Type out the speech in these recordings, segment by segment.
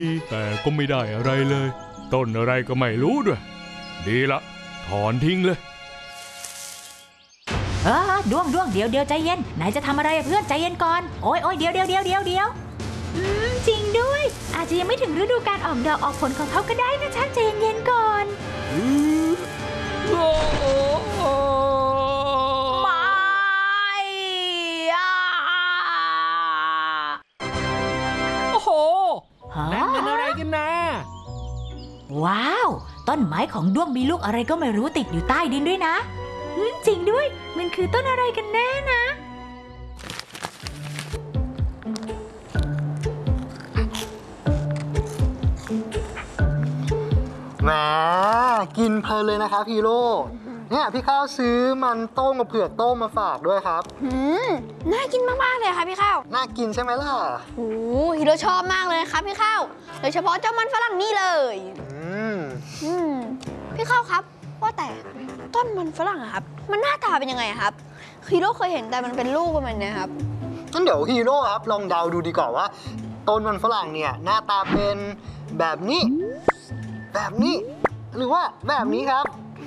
แต่ก็ไม่ได้อะไรเลยต้นอะไรก็ไม่รู้ด้วยดีละถอนทิ้งเลยด้วงเดี๋ยวใจเย็นไหนจะทำอะไรเพื่อนใจเย็นก่อนโอ้ยเดี๋ยวจริงด้วยอาจจะยังไม่ถึงฤดูการออกดอกออกผลของเขาก็ได้นะฉันใจเย็นก่อนโอ้โหนั่นเป็นอะไรกันนะว้าวต้นไม้ของด้วงมีลูกอะไรก็ไม่รู้ติดอยู่ใต้ดินด้วยนะจริงด้วยมันคือต้นอะไรกันแน่นะแหมกินเพลินเลยนะครับฮีโร่เนี่ยพี่ข้าวซื้อมันต้มกับเผือกต้มมาฝากด้วยครับน่ากินมากๆเลยค่ะพี่ข้าวน่ากินใช่ไหมล่ะโอ้ฮีโร่ชอบมากเลยครับพี่ข้าวโดยเฉพาะเจ้ามันฝรั่งนี่เลยพี่ข้าวครับว่าแต่ต้นมันฝรั่งอะครับมันหน้าตาเป็นยังไงครับฮีโร่เคยเห็นแต่มันเป็นลูกประมาณนี้ครับงั้นเดี๋ยวฮีโร่ครับลองเดาดูดีกว่าว่าต้นมันฝรั่งเนี่ยหน้าตาเป็นแบบนี้หรือว่าแบบนี้ครับ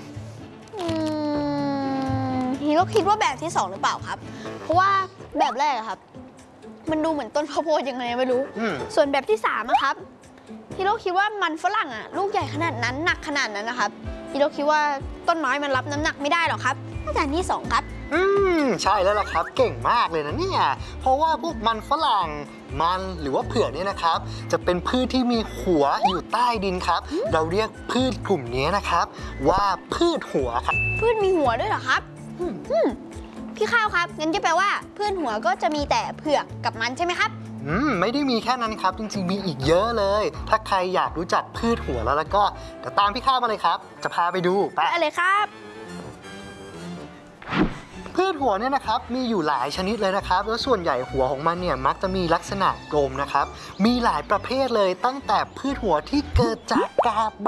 ฮีโร่คิดว่าแบบที่2หรือเปล่าครับเพราะว่าแบบแรกอะครับมันดูเหมือนต้นข้าวโพดยังไงไม่รู้ส่วนแบบที่3อะครับฮีโร่คิดว่ามันฝรั่งอะลูกใหญ่ขนาดนั้นหนักขนาดนั้นนะครับฮีโร่คิดว่าต้นไม้มันรับน้ำหนักไม่ได้หรอกครับน่าจะที่2ครับใช่แล้วล่ะครับเก่งมากเลยนะเนี่ยเพราะว่าพวกมันฝรั่งมันหรือว่าเผือกเนี่ยนะครับจะเป็นพืชที่มีหัวอยู่ใต้ดินครับเราเรียกพืชกลุ่มนี้นะครับว่าพืชหัวครับพืชมีหัวด้วยเหรอครับพี่ข้าวครับงั้นจะแปลว่าพืชหัวก็จะมีแต่เผือกกับมันใช่ไหมครับไม่ได้มีแค่นั้นครับจริงๆมีอีกเยอะเลยถ้าใครอยากรู้จักพืชหัวแล้วก็เดี๋ยวตามพี่ข้าวมาเลยครับจะพาไปดูไปเลยครับพืชหัวเนี่ยนะครับมีอยู่หลายชนิดเลยนะครับแล้วส่วนใหญ่หัวของมันเนี่ยมักจะมีลักษณะกลมนะครับมีหลายประเภทเลยตั้งแต่พืชหัวที่เกิดจากกาบใบ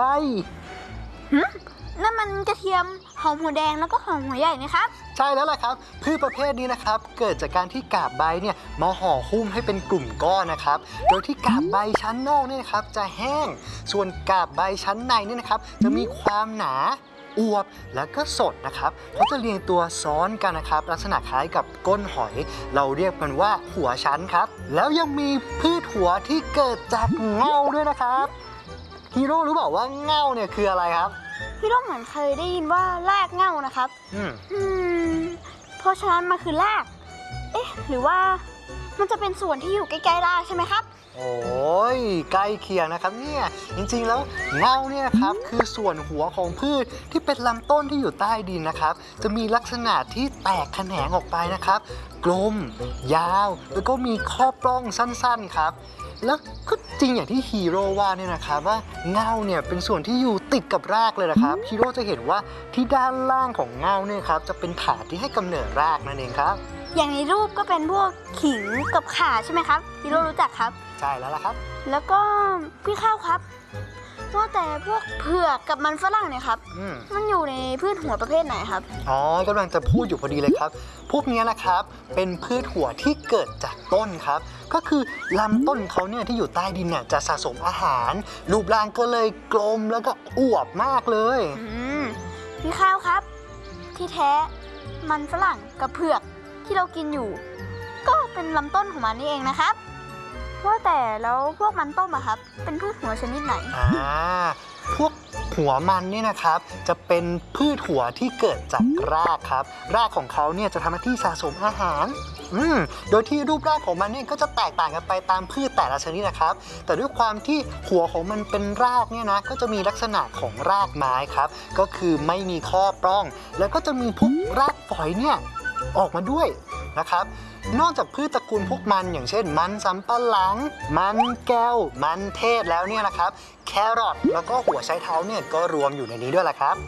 นั่นมันกระเทียมหอมหัวแดงแล้วก็หอมหัวใหญ่นะครับใช่แล้วล่ะครับพืชประเภทนี้นะครับเกิดจากการที่กาบใบเนี่ยมาห่อหุ้มให้เป็นกลุ่มก้อนนะครับโดยที่กาบใบชั้นนอกเนี่ยนะครับจะแห้งส่วนกาบใบชั้นในเนี่ยนะครับจะมีความหนาอวบแล้วก็สดนะครับเขาจะเรียงตัวซ้อนกันนะครับลักษณะคล้ายกับก้นหอยเราเรียกมันว่าหัวชั้นครับแล้วยังมีพืชหัวที่เกิดจากเง่าด้วยนะครับฮีโร่รู้เปล่าว่าเง่าเนี่ยคืออะไรครับฮีโร่เหมือนเคยได้ยินว่ารากเง่านะครับเพราะฉะนั้นมันคือรากหรือว่ามันจะเป็นส่วนที่อยู่ใกล้ๆรากใช่ไหมครับโอ้ยใกล้เคียงนะครับเนี่ยจริงๆแล้วเง่าเนี่ยนะครับคือส่วนหัวของพืชที่เป็นลำต้นที่อยู่ใต้ดินนะครับจะมีลักษณะที่แตกแขนงออกไปนะครับกลมยาวแล้วก็มีข้อปล้องสั้นๆครับแล้วก็จริงอย่างที่ฮีโร่ว่าเนี่ยนะครับว่าเง่าเนี่ยเป็นส่วนที่อยู่ติดกับรากเลยนะครับฮีโร่จะเห็นว่าที่ด้านล่างของเง่าเนี่ยครับจะเป็นฐานที่ให้กำเนิดรากนั่นเองครับอย่างในรูปก็เป็นพวกขิงกับข่าใช่ไหมครับฮีโร่รู้จักครับใช่แล้วล่ะครับแล้วก็พี่ข้าวครับว่าแต่พวกเผือกกับมันฝรั่งเนี่ยครับมันอยู่ในพืชหัวประเภทไหนครับกำลังจะพูดอยู่พอดีเลยครับพวกนี้นะครับเป็นพืชหัวที่เกิดจากต้นครับก็คือลำต้นเขาเนี่ยที่อยู่ใต้ดินเนี่ยจะสะสมอาหารรูปร่างก็เลยกลมแล้วก็อวบมากเลยพี่ข้าวครับที่แท้มันฝรั่งกับเผือกที่เรากินอยู่ก็เป็นลำต้นของมันนี่เองนะครับว่าแต่แล้วพวกมันต้มอะครับเป็นพืชหัวชนิดไหนพวกหัวมันนี่นะครับจะเป็นพืชหัวที่เกิดจากรากครับรากของเขาเนี่ยจะทำหน้าที่สะสมอาหารโดยที่รูปร่างของมันเนี่ยก็จะแตกต่างกันไปตามพืชแต่ละชนิดนะครับแต่ด้วยความที่หัวของมันเป็นรากเนี่ยนะก็จะมีลักษณะของรากไม้ครับก็คือไม่มีข้อปล้องแล้วก็จะมีพวกรากฝอยเนี่ยออกมาด้วยนะครับนอกจากพืชตระกูลพวกมันอย่างเช่นมันสำปะหลังมันแก้วมันเทศแล้วเนี่ยนะครับแครอทแล้วก็หัวไชเท้าเนี่ยก็รวมอยู่ในนี้ด้วยแหละครับ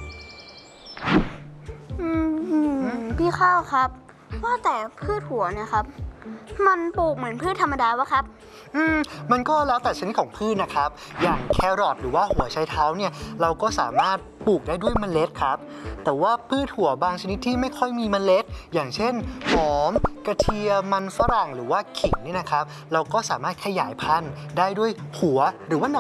พี่ข้าวครับว่าแต่พืชหัวเนี่ยครับมันปลูกเหมือนพืชธรรมดาวะครับมันก็แล้วแต่ชนิดของพืชนะครับ อย่างแครอทหรือว่าหัวไชเท้าเนี่ยเราก็สามารถปลูกได้ด้วยเมล็ดครับ แต่ว่าพืชถั่วบางชนิดที่ไม่ค่อยมีเมล็ด อย่างเช่นหอม กระเทียม มันฝรั่งหรือว่าขิงนี่นะครับ เราก็สามารถขยายพันธุ์ได้ด้วยหัวหรือว่าหน่อ